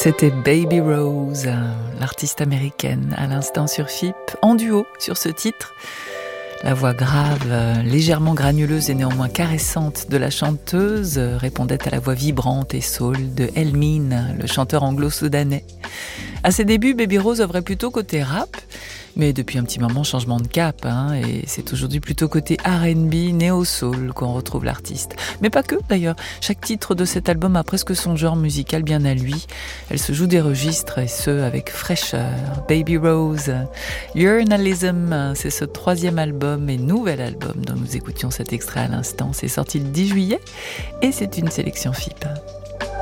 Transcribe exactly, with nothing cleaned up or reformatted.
C'était Baby Rose, l'artiste américaine, à l'instant sur F I P, en duo sur ce titre. La voix grave, légèrement granuleuse et néanmoins caressante de la chanteuse répondait à la voix vibrante et soul de Elmin, le chanteur anglo-soudanais. À ses débuts, Baby Rose œuvrait plutôt côté rap, mais depuis un petit moment, changement de cap, hein, et c'est aujourd'hui plutôt côté R and B, néo-soul qu'on retrouve l'artiste. Mais pas que, d'ailleurs. Chaque titre de cet album a presque son genre musical bien à lui. Elle se joue des registres, et ce, avec fraîcheur. Baby Rose, Journalism, c'est ce troisième album et nouvel album dont nous écoutions cet extrait à l'instant. C'est sorti le dix juillet, et c'est une sélection F I P.